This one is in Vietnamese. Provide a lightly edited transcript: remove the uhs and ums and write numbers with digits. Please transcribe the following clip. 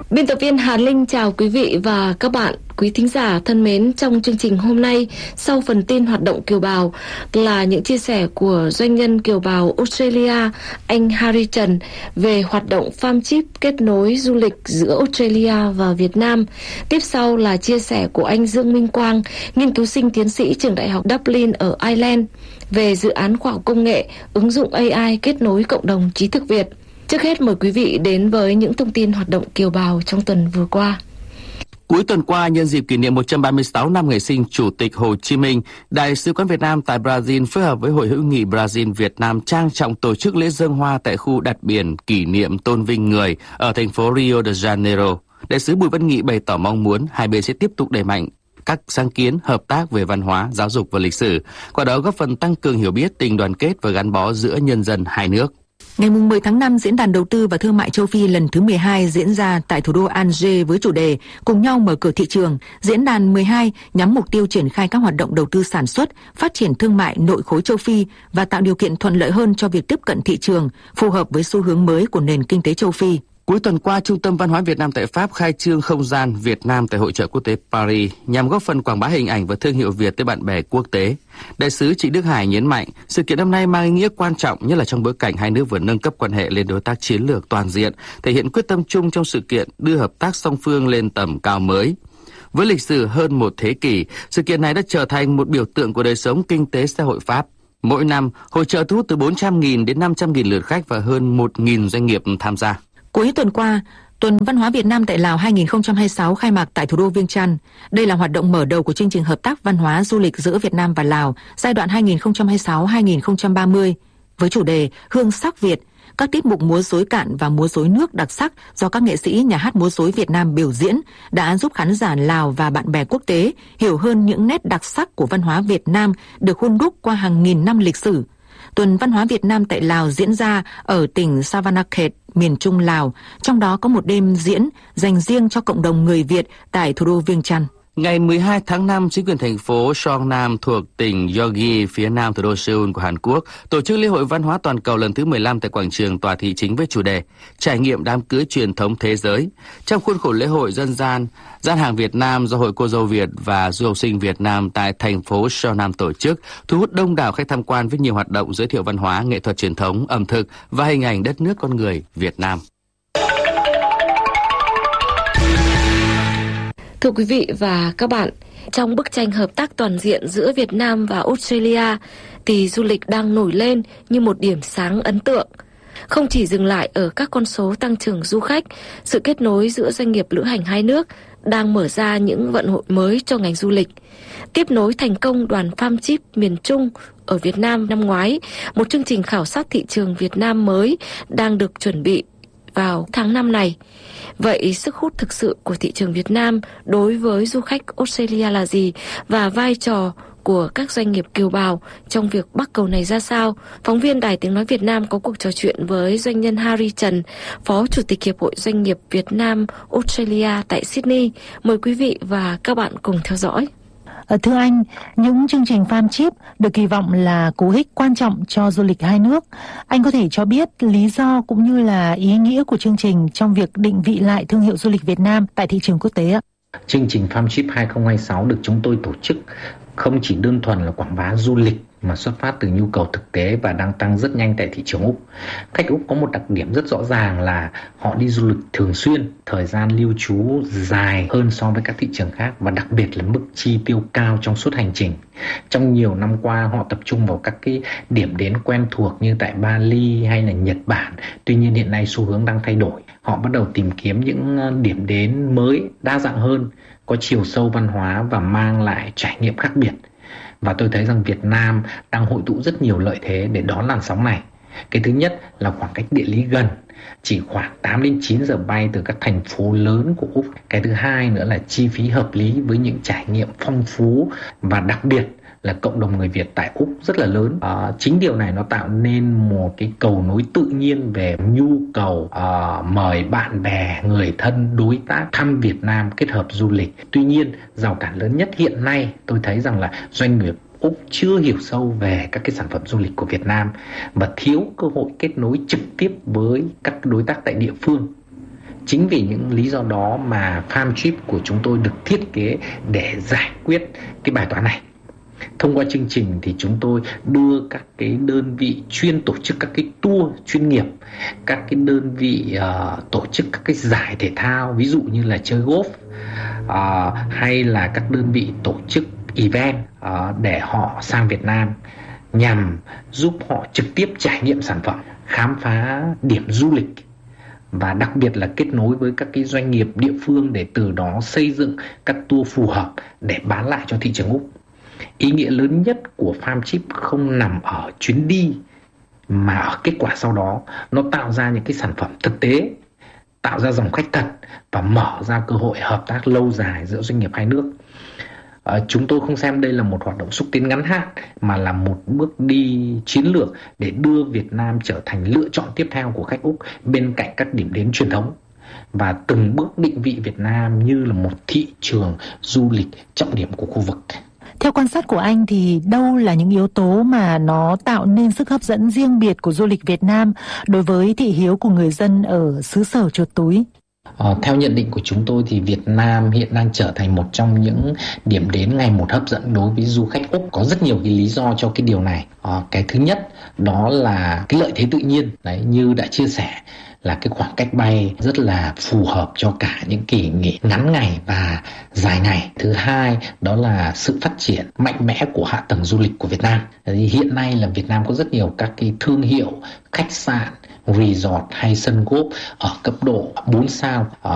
Biên tập viên Hà Linh chào quý vị và các bạn, quý thính giả thân mến. Trong chương trình hôm nay, sau phần tin hoạt động kiều bào là những chia sẻ của doanh nhân kiều bào Australia, anh Harry Trần về hoạt động farm chip kết nối du lịch giữa Australia và Việt Nam. Tiếp sau là chia sẻ của anh Dương Minh Quang, nghiên cứu sinh tiến sĩ trường đại học Dublin ở Ireland, về dự án khoa học công nghệ ứng dụng AI kết nối cộng đồng trí thức Việt. Trước hết mời quý vị đến với những thông tin hoạt động kiều bào trong tuần vừa qua. Cuối tuần qua, nhân dịp kỷ niệm 136 năm ngày sinh Chủ tịch Hồ Chí Minh, Đại sứ quán Việt Nam tại Brazil phối hợp với Hội hữu nghị Brazil Việt Nam trang trọng tổ chức lễ dâng hoa tại khu đặt biển kỷ niệm tôn vinh người ở thành phố Rio de Janeiro. Đại sứ Bùi Văn Nghị bày tỏ mong muốn hai bên sẽ tiếp tục đẩy mạnh các sáng kiến hợp tác về văn hóa, giáo dục và lịch sử, qua đó góp phần tăng cường hiểu biết, tình đoàn kết và gắn bó giữa nhân dân hai nước. Ngày 10 tháng 5, Diễn đàn Đầu tư và Thương mại châu Phi lần thứ 12 diễn ra tại thủ đô Alger với chủ đề Cùng nhau mở cửa thị trường. Diễn đàn 12 nhắm mục tiêu triển khai các hoạt động đầu tư sản xuất, phát triển thương mại nội khối châu Phi và tạo điều kiện thuận lợi hơn cho việc tiếp cận thị trường, phù hợp với xu hướng mới của nền kinh tế châu Phi. Cuối tuần qua, Trung tâm Văn hóa Việt Nam tại Pháp khai trương không gian Việt Nam tại Hội chợ quốc tế Paris nhằm góp phần quảng bá hình ảnh và thương hiệu Việt tới bạn bè quốc tế. Đại sứ Trịnh Đức Hải nhấn mạnh, sự kiện năm nay mang ý nghĩa quan trọng, nhất là trong bối cảnh hai nước vừa nâng cấp quan hệ lên đối tác chiến lược toàn diện, thể hiện quyết tâm chung trong sự kiện đưa hợp tác song phương lên tầm cao mới. Với lịch sử hơn một thế kỷ, sự kiện này đã trở thành một biểu tượng của đời sống kinh tế xã hội Pháp. Mỗi năm, hội chợ thu hút từ 400.000 đến 500.000 lượt khách và hơn 1.000 doanh nghiệp tham gia. Cuối tuần qua, Tuần Văn hóa Việt Nam tại Lào 2026 khai mạc tại thủ đô Viêng Chăn. Đây là hoạt động mở đầu của chương trình hợp tác văn hóa du lịch giữa Việt Nam và Lào giai đoạn 2026-2030 với chủ đề Hương sắc Việt. Các tiết mục múa rối cạn và múa rối nước đặc sắc do các nghệ sĩ nhà hát múa rối Việt Nam biểu diễn đã giúp khán giả Lào và bạn bè quốc tế hiểu hơn những nét đặc sắc của văn hóa Việt Nam được hun đúc qua hàng nghìn năm lịch sử. Tuần Văn hóa Việt Nam tại Lào diễn ra ở tỉnh Savanakhet, miền Trung Lào, trong đó có một đêm diễn dành riêng cho cộng đồng người Việt tại thủ đô Viêng Chăn. Ngày 12 tháng 5, chính quyền thành phố Seongnam thuộc tỉnh Gyeonggi, phía nam thủ đô Seoul của Hàn Quốc, tổ chức lễ hội văn hóa toàn cầu lần thứ 15 tại quảng trường tòa thị chính với chủ đề Trải nghiệm đám cưới truyền thống thế giới. Trong khuôn khổ lễ hội dân gian, gian hàng Việt Nam do Hội Cô dâu Việt và du học sinh Việt Nam tại thành phố Seongnam tổ chức, thu hút đông đảo khách tham quan với nhiều hoạt động giới thiệu văn hóa, nghệ thuật truyền thống, ẩm thực và hình ảnh đất nước con người Việt Nam. Thưa quý vị và các bạn, trong bức tranh hợp tác toàn diện giữa Việt Nam và Australia thì du lịch đang nổi lên như một điểm sáng ấn tượng. Không chỉ dừng lại ở các con số tăng trưởng du khách, sự kết nối giữa doanh nghiệp lữ hành hai nước đang mở ra những vận hội mới cho ngành du lịch. Tiếp nối thành công đoàn farm chip miền Trung ở Việt Nam năm ngoái, một chương trình khảo sát thị trường Việt Nam mới đang được chuẩn bị vào tháng 5 này. Vậy sức hút thực sự của thị trường Việt Nam đối với du khách Australia là gì và vai trò của các doanh nghiệp kiều bào trong việc bắc cầu này ra sao? Phóng viên Đài Tiếng Nói Việt Nam có cuộc trò chuyện với doanh nhân Harry Trần, Phó Chủ tịch Hiệp hội Doanh nghiệp Việt Nam Australia tại Sydney. Mời quý vị và các bạn cùng theo dõi. Thưa anh, những chương trình farm chip được kỳ vọng là cú hích quan trọng cho du lịch hai nước. Anh có thể cho biết lý do cũng như là ý nghĩa của chương trình trong việc định vị lại thương hiệu du lịch Việt Nam tại thị trường quốc tế ạ? Chương trình farm chip 2026 được chúng tôi tổ chức không chỉ đơn thuần là quảng bá du lịch mà xuất phát từ nhu cầu thực tế và đang tăng rất nhanh tại thị trường Úc. Khách Úc có một đặc điểm rất rõ ràng là họ đi du lịch thường xuyên, thời gian lưu trú dài hơn so với các thị trường khác và đặc biệt là mức chi tiêu cao trong suốt hành trình. Trong nhiều năm qua họ tập trung vào các cái điểm đến quen thuộc như tại Bali hay là Nhật Bản. Tuy nhiên hiện nay xu hướng đang thay đổi. Họ bắt đầu tìm kiếm những điểm đến mới, đa dạng hơn, có chiều sâu văn hóa và mang lại trải nghiệm khác biệt. Và tôi thấy rằng Việt Nam đang hội tụ rất nhiều lợi thế để đón làn sóng này. Cái thứ nhất là khoảng cách địa lý gần, chỉ khoảng 8 đến 9 giờ bay từ các thành phố lớn của Úc. Cái thứ hai nữa là chi phí hợp lý với những trải nghiệm phong phú và đặc biệt là cộng đồng người Việt tại Úc rất là lớn. Chính điều này nó tạo nên một cái cầu nối tự nhiên về nhu cầu mời bạn bè, người thân, đối tác thăm Việt Nam kết hợp du lịch. Tuy nhiên, rào cản lớn nhất hiện nay tôi thấy rằng là doanh nghiệp Úc chưa hiểu sâu về các cái sản phẩm du lịch của Việt Nam và thiếu cơ hội kết nối trực tiếp với các đối tác tại địa phương. Chính vì những lý do đó mà farm trip của chúng tôi được thiết kế để giải quyết cái bài toán này. Thông qua chương trình thì chúng tôi đưa các cái đơn vị chuyên tổ chức các cái tour chuyên nghiệp, các cái đơn vị tổ chức các cái giải thể thao, ví dụ như là chơi golf, hay là các đơn vị tổ chức event để họ sang Việt Nam, nhằm giúp họ trực tiếp trải nghiệm sản phẩm, khám phá điểm du lịch và đặc biệt là kết nối với các cái doanh nghiệp địa phương để từ đó xây dựng các tour phù hợp để bán lại cho thị trường Úc. Ý nghĩa lớn nhất của farm trip không nằm ở chuyến đi mà ở kết quả sau đó. Nó tạo ra những cái sản phẩm thực tế, tạo ra dòng khách thật và mở ra cơ hội hợp tác lâu dài giữa doanh nghiệp hai nước. Chúng tôi không xem đây là một hoạt động xúc tiến ngắn hạn mà là một bước đi chiến lược để đưa Việt Nam trở thành lựa chọn tiếp theo của khách Úc bên cạnh các điểm đến truyền thống, và từng bước định vị Việt Nam như là một thị trường du lịch trọng điểm của khu vực. Theo quan sát của anh thì đâu là những yếu tố mà nó tạo nên sức hấp dẫn riêng biệt của du lịch Việt Nam đối với thị hiếu của người dân ở xứ sở chuột túi? Theo nhận định của chúng tôi thì Việt Nam hiện đang trở thành một trong những điểm đến ngày một hấp dẫn đối với du khách Úc. Có rất nhiều cái lý do cho cái điều này. Cái thứ nhất đó là cái lợi thế tự nhiên. Đấy, như đã chia sẻ là cái khoảng cách bay rất là phù hợp cho cả những kỳ nghỉ ngắn ngày và dài ngày. Thứ hai đó là sự phát triển mạnh mẽ của hạ tầng du lịch của Việt Nam. Hiện nay là Việt Nam có rất nhiều các cái thương hiệu khách sạn, resort hay sân golf ở cấp độ 4 sao